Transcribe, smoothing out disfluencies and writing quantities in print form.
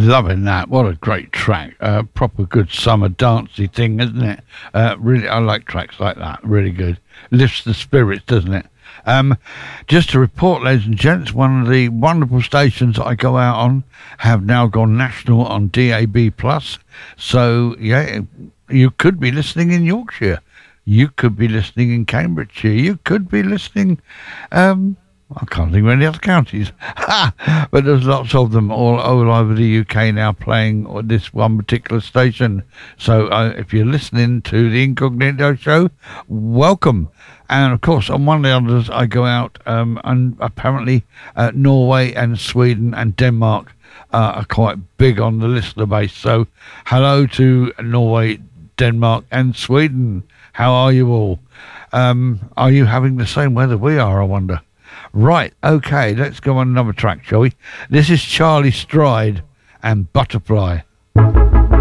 Loving that. What a great track. Proper good summer dancey thing, isn't it? Really, I like tracks like that. Really good. Lifts the spirits, doesn't it? Just to report, ladies and gents, one of the wonderful stations I go out on have now gone national on DAB+. So, yeah, you could be listening in Yorkshire. You could be listening in Cambridgeshire. You could be listening... I can't think of any other counties, but there's lots of them all over the UK now playing this one particular station. So if you're listening to the Incognito Show, welcome. And of course, on one of the others, I go out and apparently Norway and Sweden and Denmark are quite big on the listener base. So hello to Norway, Denmark and Sweden. How are you all? Are you having the same weather we are, I wonder? Right, okay, let's go on another track, shall we? This is Charlie Stride and Butterfly.